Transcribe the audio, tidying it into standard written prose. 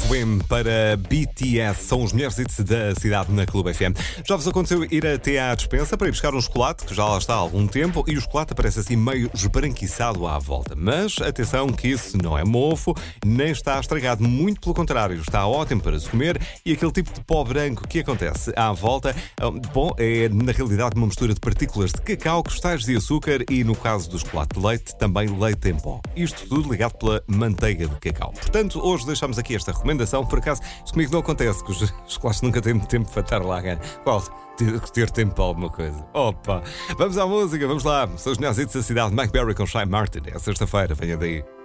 Swim para BTS. São os melhores hits da cidade na Clube FM. Já vos aconteceu ir até à despensa para ir buscar um chocolate, que já lá está há algum tempo, e o chocolate aparece assim meio esbranquiçado à volta. Mas atenção que isso não é mofo, nem está estragado. Muito pelo contrário, está ótimo para se comer. E aquele tipo de pó branco que acontece à volta, bom, é na realidade uma mistura de partículas de cacau, cristais de açúcar e, no caso do chocolate de leite, também leite em pó. Isto tudo ligado pela manteiga de cacau. Portanto, hoje deixamos aqui esta recomendação. Por acaso, isso comigo não acontece, que os chocolates nunca têm tempo para estar lá. Qual? Ter tempo para alguma coisa. Opa! Vamos à música, vamos lá. São os melhores hits da cidade. McBerry com Shy Martin. É sexta-feira, venha daí.